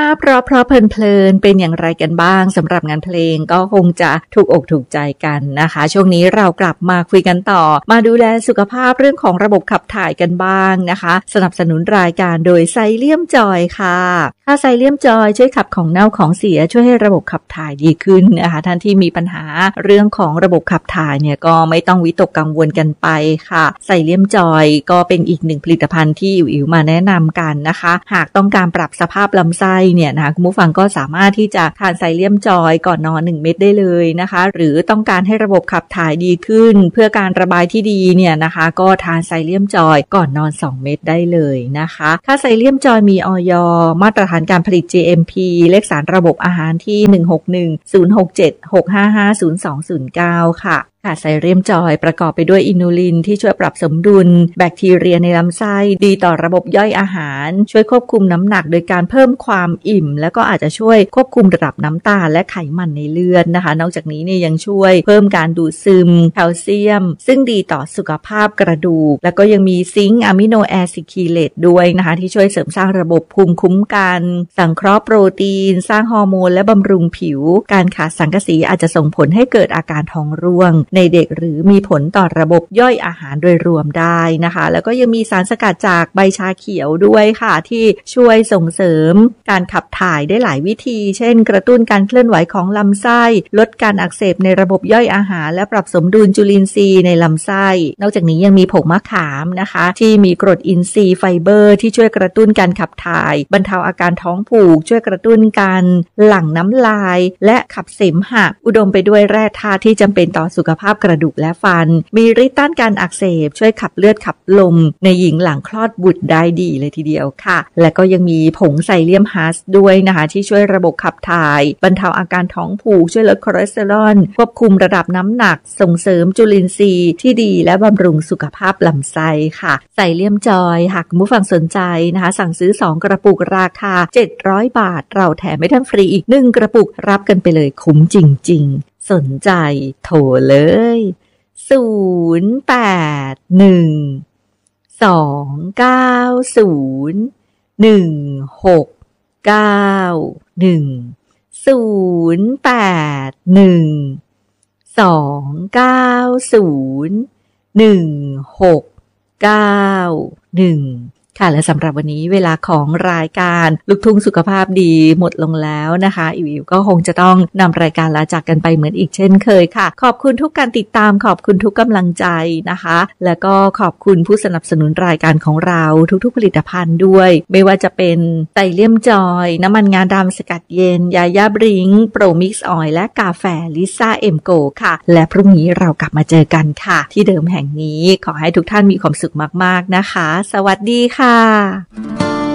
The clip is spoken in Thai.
เพราะเพลินๆเป็นอย่างไรกันบ้างสำหรับงานเพลงก็คงจะถูกอกถูกใจกันนะคะช่วงนี้เรากลับมาคุยกันต่อมาดูแลสุขภาพเรื่องของระบบขับถ่ายกันบ้างนะคะสนับสนุนรายการโดยไซเลียมจอยค่ะไซเลียมจอยช่วยขับของเน่าของเสียช่วยให้ระบบขับถ่ายดีขึ้นนะคะท่านที่มีปัญหาเรื่องของระบบขับถ่ายเนี่ยก็ไม่ต้องวิตกกังวลกันไปค่ะไซเลียมจอยก็เป็นอีกหนึ่งผลิตภัณฑ์ที่อิ๋วมาแนะนำกันนะคะหากต้องการปรับสภาพลำไส้เนี่ยนะคะคุณผู้ฟังก็สามารถที่จะทานไซเลียมจอยก่อนนอน1เม็ดได้เลยนะคะหรือต้องการให้ระบบขับถ่ายดีขึ้นเพื่อการระบายที่ดีเนี่ยนะคะก็ทานไซเลียมจอยก่อนนอน2เม็ดได้เลยนะคะค่าไซเลียมจอยมีอย.มาตรฐานการผลิต GMP เลขสารระบบอาหารที่16106765502009ค่ะไซเลียมจอยประกอบไปด้วยอินูลินที่ช่วยปรับสมดุลแบคทีเรียในลำไส้ดีต่อระบบย่อยอาหารช่วยควบคุมน้ำหนักโดยการเพิ่มความอิ่มแล้วก็อาจจะช่วยควบคุมระดับน้ำตาลและไขมันในเลือดนะคะนอกจากนี้เนี่ยยังช่วยเพิ่มการดูดซึมแคลเซียมซึ่งดีต่อสุขภาพกระดูกแล้วก็ยังมีซิงค์อะมิโนแอซิคิเลตด้วยนะคะที่ช่วยเสริมสร้างระบบภูมิคุ้มกันสังเคราะห์โปรตีนสร้างฮอร์โมนและบำรุงผิวการขาดสังกะสีอาจจะส่งผลให้เกิดอาการท้องร่วงในเด็กหรือมีผลต่อระบบย่อยอาหารโดยรวมได้นะคะแล้วก็ยังมีสารสกัดจากใบชาเขียวด้วยค่ะที่ช่วยส่งเสริมการขับถ่ายได้หลายวิธีเช่นกระตุ้นการเคลื่อนไหวของลำไส้ลดการอักเสบในระบบย่อยอาหารและปรับสมดุลจุลินทรีย์ในลำไส้นอกจากนี้ยังมีผงมะขามนะคะที่มีกรดอินทรีย์ไฟเบอร์ที่ช่วยกระตุ้นการขับถ่ายบรรเทาอาการท้องผูกช่วยกระตุ้นการหลั่งน้ำลายและขับเสมหะอุดมไปด้วยแร่ธาตุที่จำเป็นต่อสุขภาพกระดูกและฟันมีฤทธิ์ต้านการอักเสบช่วยขับเลือดขับลมในหญิงหลังคลอดบุตรได้ดีเลยทีเดียวค่ะและก็ยังมีผงไซเลียมฮัสด้วยนะคะที่ช่วยระบบขับถ่ายบรรเทาอาการท้องผูกช่วยลดคอเลสเตอรอลควบคุมระดับน้ำหนักส่งเสริมจุลินทรีย์ที่ดีและบำรุงสุขภาพลำไส้ค่ะไซเลียมจอยหากคุณผู้ฟังสนใจนะคะสั่งซื้อ2กระปุกราคา700 บาทเราแถมให้ท่านฟรีอีก1กระปุกรับกันไปเลยคุ้มจริงๆสนใจโทรเลย0812901691ค่ะและสำหรับวันนี้เวลาของรายการลูกทุ่งสุขภาพดีหมดลงแล้วนะคะอิวก็คงจะต้องนำรายการลาจากกันไปเหมือนอีกเช่นเคยค่ะขอบคุณทุกการติดตามขอบคุณทุกกำลังใจนะคะแล้วก็ขอบคุณผู้สนับสนุนรายการของเราทุกๆผลิตภัณฑ์ด้วยไม่ว่าจะเป็นไซเลียมจอยน้ำมันงาดำสกัดเย็นยาย่าบริงโปรมิกซ์ออยล์และกาแฟลิซ่าเอ็มโกค่ะและพรุ่งนี้เรากลับมาเจอกันค่ะที่เดิมแห่งนี้ขอให้ทุกท่านมีความสุขมากๆนะคะสวัสดีค่ะ